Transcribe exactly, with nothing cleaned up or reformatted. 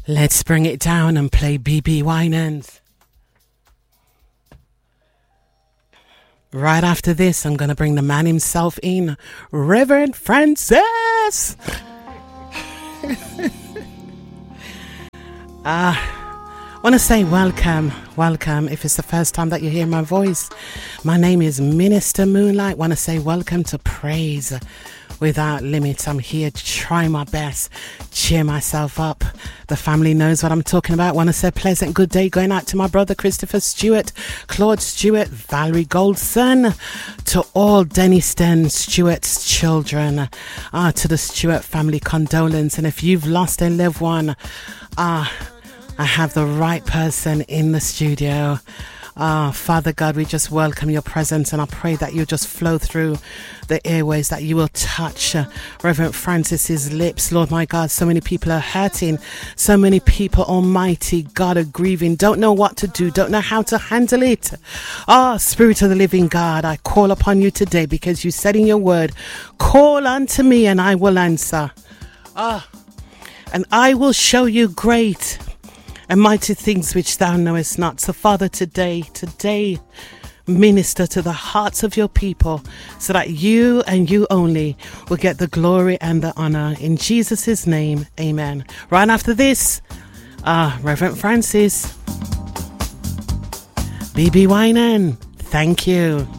Let's bring it down and play B B Winans. Right after this, I'm going to bring the man himself in, Reverend Francis. Ah. I want to say welcome, welcome. If it's the first time that you hear my voice, my name is Minister Moonlight. I want to say welcome to Praise Without Limits. I'm here to try my best, cheer myself up. The family knows what I'm talking about. I want to say pleasant good day going out to my brother Christopher Stewart, Claude Stewart, Valerie Goldson, to all Denniston Stewart's children, ah, to the Stewart family, condolence. And if you've lost a loved one, ah, I have the right person in the studio. Ah, Father God, we just welcome your presence, and I pray that you just flow through the airways, that you will touch uh, Reverend Francis's lips. Lord, my God, so many people are hurting. So many people, Almighty God, are grieving, don't know what to do, don't know how to handle it. Ah, Spirit of the living God, I call upon you today because you said in your word, call unto me and I will answer. Ah, and I will show you great and mighty things which thou knowest not. So Father, today, today, minister to the hearts of your people so that you and you only will get the glory and the honor. In Jesus' name, amen. Right after this, uh, Reverend Francis, B B Winan, thank you.